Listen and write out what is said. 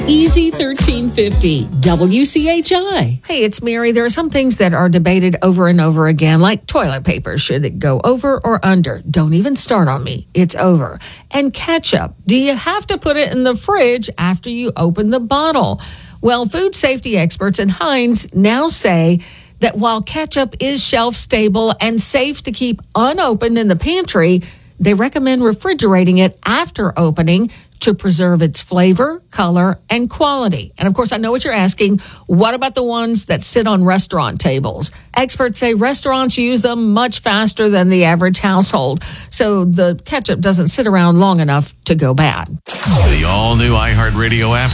Easy 1350 WCHI. Hey, it's Mary. There are some things that are debated over and over again, like toilet paper. Should it go over or under? Don't even start on me. It's over. And ketchup. Do you have to put it in the fridge after you open the bottle? Well, food safety experts at Heinz now say that while ketchup is shelf stable and safe to keep unopened in the pantry, they recommend refrigerating it after opening to preserve its flavor, color, and quality. And of course, I know what you're asking. What about the ones that sit on restaurant tables? Experts say restaurants use them much faster than the average household, so the ketchup doesn't sit around long enough to go bad. The all-new iHeartRadio app